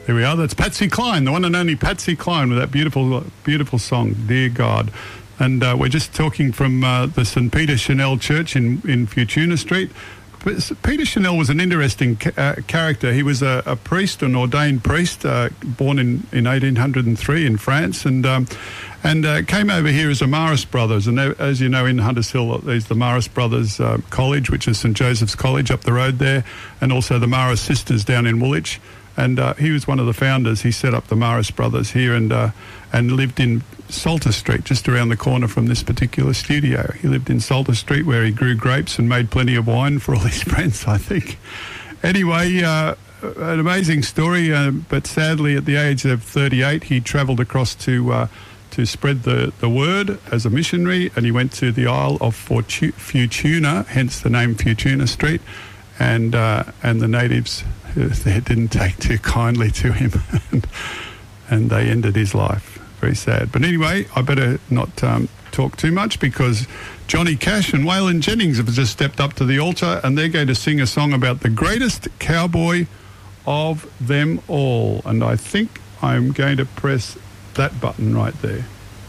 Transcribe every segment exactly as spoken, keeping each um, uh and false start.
There we are. That's Patsy Cline, the one and only Patsy Cline, with that beautiful, beautiful song, Dear God. And uh, we're just talking from uh, the Saint Peter Chanel Church in, in Futuna Street. Peter Chanel was an interesting ca- uh, character. He was a, a priest, an ordained priest, uh, born in, in eighteen oh three in France, and um, and uh, came over here as a Marist Brothers. And as you know, in Hunters Hill, there's the Marist Brothers uh, College, which is St Joseph's College up the road there, and also the Marist Sisters down in Woolwich. And uh, he was one of the founders. He set up the Marist Brothers here and uh, and lived in Salter Street, just around the corner from this particular studio. He lived in Salter Street, where he grew grapes and made plenty of wine for all his friends, I think. Anyway, uh, an amazing story, uh, but sadly at the age of thirty-eight, he travelled across to uh, to spread the, the word as a missionary, and he went to the Isle of Fortu- Futuna, hence the name Futuna Street, and uh, and the natives they didn't take too kindly to him, and, and they ended his life. Very sad. But anyway, I better not um, talk too much, because Johnny Cash and Waylon Jennings have just stepped up to the altar, and they're going to sing a song about the greatest cowboy of them all. And I think I'm going to press that button right there.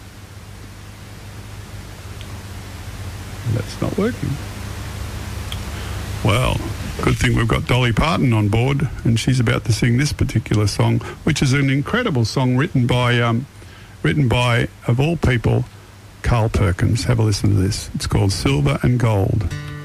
That's not working. Well, good thing we've got Dolly Parton on board, and she's about to sing this particular song, which is an incredible song written by, um, written by, of all people, Carl Perkins. Have a listen to this. It's called Silver and Gold.